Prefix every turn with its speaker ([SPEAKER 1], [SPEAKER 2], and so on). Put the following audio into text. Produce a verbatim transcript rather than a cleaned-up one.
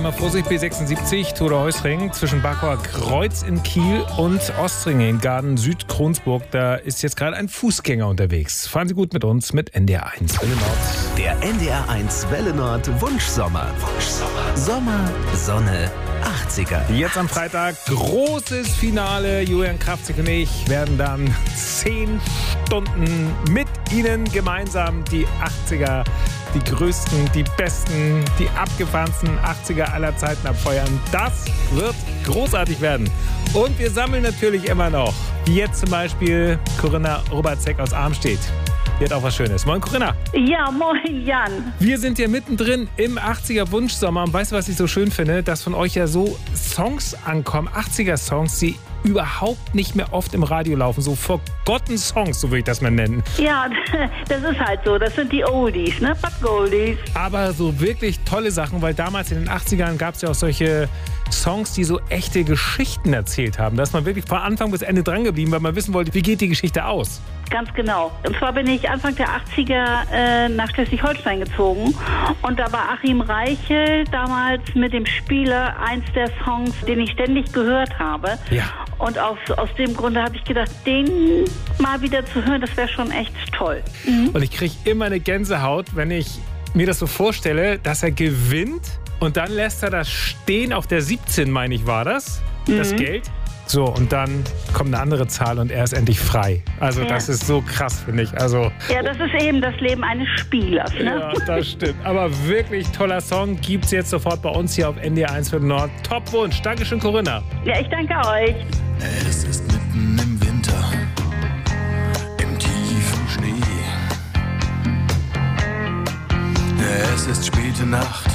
[SPEAKER 1] einmal Vorsicht, B sechsundsiebzig, Tore Heusring zwischen Barkauer Kreuz in Kiel und Ostringen in Garden-Süd-Kronsburg. Da ist jetzt gerade ein Fußgänger unterwegs. Fahren Sie gut mit uns mit N D R eins Welle Nord.
[SPEAKER 2] Der N D R eins Welle Nord Wunschsommer. Wunschsommer. Sommer, Sonne, achtziger.
[SPEAKER 1] Jetzt am Freitag großes Finale. Julian Kraftzig und ich werden dann zehn Stunden mit Ihnen gemeinsam die achtziger, die größten, die besten, die abgefahrensten achtziger aller Zeiten abfeuern. Das wird großartig werden. Und wir sammeln natürlich immer noch, wie jetzt zum Beispiel Corinna Robatzek aus Armstedt. Die hat auch was Schönes. Moin, Corinna.
[SPEAKER 3] Ja, moin, Jan.
[SPEAKER 1] Wir sind ja mittendrin im achtziger Wunschsommer. Und weißt du, was ich so schön finde? Dass von euch ja so Songs ankommen, achtziger-Songs, die überhaupt nicht mehr oft im Radio laufen. So forgotten Songs, so würde ich das mal nennen.
[SPEAKER 3] Ja, das ist halt so. Das sind die Oldies, ne? But Goldies.
[SPEAKER 1] Aber so wirklich tolle Sachen, weil damals in den achtzigern gab es ja auch solche Songs, die so echte Geschichten erzählt haben. Da ist man wirklich von Anfang bis Ende dran geblieben, weil man wissen wollte, wie geht die Geschichte aus.
[SPEAKER 3] Ganz genau. Und zwar bin ich Anfang der achtziger äh, nach Schleswig-Holstein gezogen. Und da war Achim Reichel damals mit dem Spieler eins der Songs, den ich ständig gehört habe.
[SPEAKER 1] Ja.
[SPEAKER 3] Und aus, aus dem Grunde habe ich gedacht, den mal wieder zu hören, das wäre schon echt toll. Mhm.
[SPEAKER 1] Und ich kriege immer eine Gänsehaut, wenn ich mir das so vorstelle, dass er gewinnt und dann lässt er das stehen auf der siebzehn, meine ich, war das, mhm. das Geld. So, und dann kommt eine andere Zahl und er ist endlich frei. Also ja. Das ist so krass, finde ich. Also,
[SPEAKER 3] ja, das ist eben das Leben eines Spielers. Ne?
[SPEAKER 1] Ja, das stimmt. Aber wirklich toller Song. Gibt's jetzt sofort bei uns hier auf N D R eins Welle Nord. Top Wunsch. Dankeschön, Corinna.
[SPEAKER 3] Ja, ich danke euch.
[SPEAKER 4] Es ist mitten im Winter, im tiefen Schnee. Es ist späte Nacht.